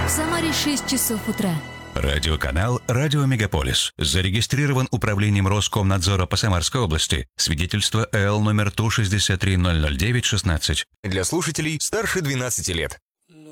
В Самаре 6 часов утра. Радиоканал «Радио Мегаполис». Зарегистрирован Управлением Роскомнадзора по Самарской области. Свидетельство ЭЛ номер 163-009-16. Для слушателей старше 12 лет.